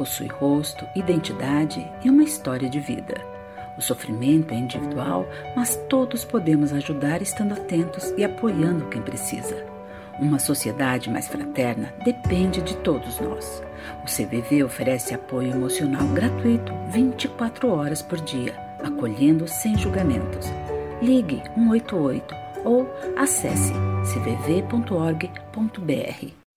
possui rosto, identidade e uma história de vida. O sofrimento é individual, mas todos podemos ajudar estando atentos e apoiando quem precisa. Uma sociedade mais fraterna depende de todos nós. O CVV oferece apoio emocional gratuito 24 horas por dia, acolhendo sem julgamentos. Ligue 188 ou acesse cvv.org.br.